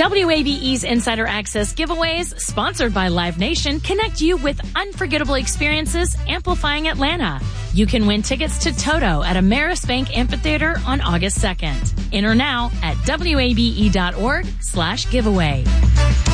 WABE's Insider Access giveaways, sponsored by Live Nation, connect you with unforgettable experiences amplifying Atlanta. You can win tickets to Toto at Ameris Bank Amphitheater on August 2nd. Enter now at wabe.org/giveaway.